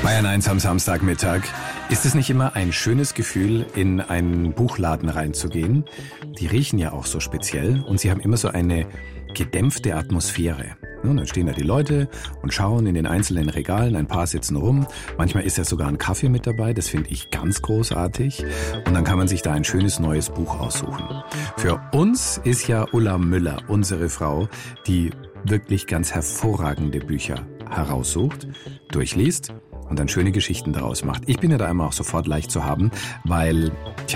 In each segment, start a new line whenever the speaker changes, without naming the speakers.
Bayern 1 am Samstagmittag. Ist es nicht immer ein schönes Gefühl, in einen Buchladen reinzugehen? Die riechen ja auch so speziell und sie haben immer so eine gedämpfte Atmosphäre. Und dann stehen da die Leute und schauen in den einzelnen Regalen, ein paar sitzen rum. Manchmal ist ja sogar ein Kaffee mit dabei, das finde ich ganz großartig. Und dann kann man sich da ein schönes neues Buch aussuchen. Für uns ist ja Ulla Müller, unsere Frau, die wirklich ganz hervorragende Bücher heraussucht, durchliest und dann schöne Geschichten daraus macht. Ich bin ja da immer auch sofort leicht zu haben, weil,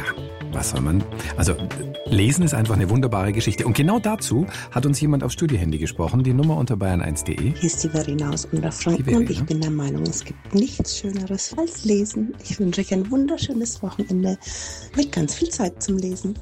was soll man? Also lesen ist einfach eine wunderbare Geschichte. Und genau dazu hat uns jemand aufs Studiohandy gesprochen, die Nummer unter bayern1.de.
Hier ist die Verena aus Unterfranken und ich bin der Meinung, es gibt nichts Schöneres als Lesen. Ich wünsche euch ein wunderschönes Wochenende mit ganz viel Zeit zum Lesen.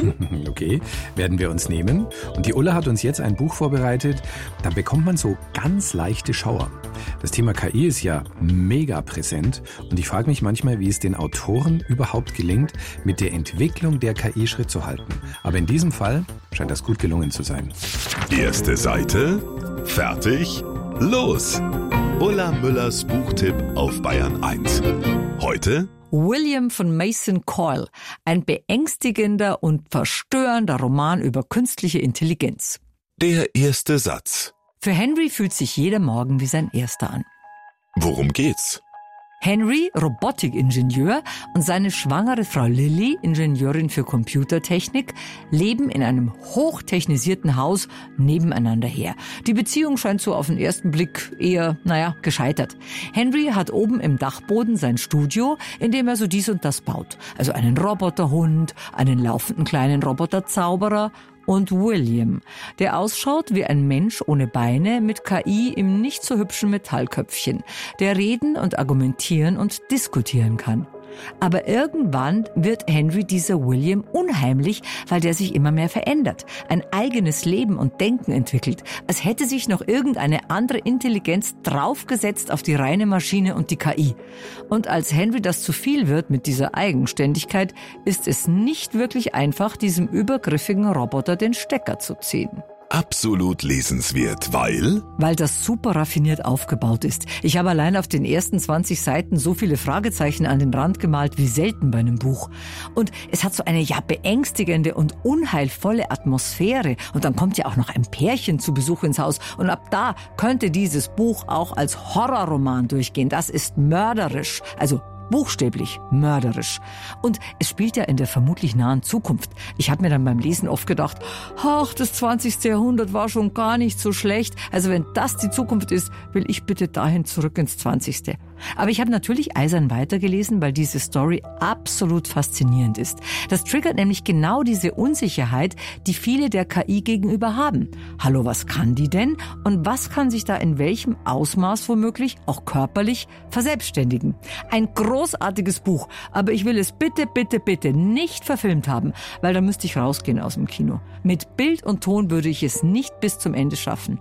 Okay, werden wir uns nehmen. Und die Ulla hat uns jetzt ein Buch vorbereitet, da bekommt man so ganz leichte Schauer. Das Thema KI ist ja mega präsent und ich frage mich manchmal, wie es den Autoren überhaupt gelingt, mit der Entwicklung der KI Schritt zu halten. Aber in diesem Fall scheint das gut gelungen zu sein.
Erste Seite, fertig, los! Ulla Müllers Buchtipp auf Bayern 1. Heute
William von Mason Coyle, ein beängstigender und verstörender Roman über künstliche Intelligenz.
der erste Satz.
Für Henry fühlt sich jeder Morgen wie sein erster an.
Worum geht's?
Henry, Robotikingenieur, und seine schwangere Frau Lily, Ingenieurin für Computertechnik, leben in einem hochtechnisierten Haus nebeneinander her. Die Beziehung scheint so auf den ersten Blick eher, gescheitert. Henry hat oben im Dachboden sein Studio, in dem er so dies und das baut. Also einen Roboterhund, einen laufenden kleinen Roboterzauberer und William, der ausschaut wie ein Mensch ohne Beine mit KI im nicht so hübschen Metallköpfchen, der reden und argumentieren und diskutieren kann. Aber irgendwann wird Henry dieser William unheimlich, weil der sich immer mehr verändert, ein eigenes Leben und Denken entwickelt, als hätte sich noch irgendeine andere Intelligenz draufgesetzt auf die reine Maschine und die KI. Und als Henry das zu viel wird mit dieser Eigenständigkeit, ist es nicht wirklich einfach, diesem übergriffigen Roboter den Stecker zu ziehen.
Absolut lesenswert, weil
das super raffiniert aufgebaut ist. Ich habe allein auf den ersten 20 Seiten so viele Fragezeichen an den Rand gemalt wie selten bei einem Buch. Und es hat so eine beängstigende und unheilvolle Atmosphäre. Und dann kommt ja auch noch ein Pärchen zu Besuch ins Haus. Und ab da könnte dieses Buch auch als Horrorroman durchgehen. Das ist mörderisch. Also buchstäblich mörderisch. Und es spielt ja in der vermutlich nahen Zukunft. Ich habe mir dann beim Lesen oft gedacht, das 20. Jahrhundert war schon gar nicht so schlecht. Also wenn das die Zukunft ist, will ich bitte dahin zurück ins 20. Aber ich habe natürlich eisern weitergelesen, weil diese Story absolut faszinierend ist. Das triggert nämlich genau diese Unsicherheit, die viele der KI gegenüber haben. Hallo, was kann die denn? Und was kann sich da in welchem Ausmaß womöglich, auch körperlich, verselbstständigen? Ein großartiges Buch, aber ich will es bitte, bitte, bitte nicht verfilmt haben, weil da müsste ich rausgehen aus dem Kino. Mit Bild und Ton würde ich es nicht bis zum Ende schaffen.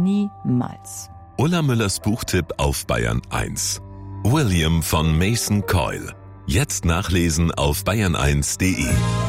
Niemals.
Ulla Müllers Buchtipp auf Bayern 1. William von Mason Coyle. Jetzt nachlesen auf bayern1.de.